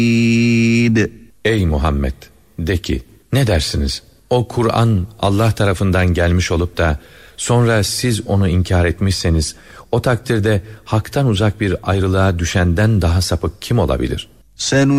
Ey Muhammed, de ki, ne dersiniz? O Kur'an Allah tarafından gelmiş olup da sonra siz onu inkar etmişseniz, o takdirde haktan uzak bir ayrılığa düşenden daha sapık kim olabilir?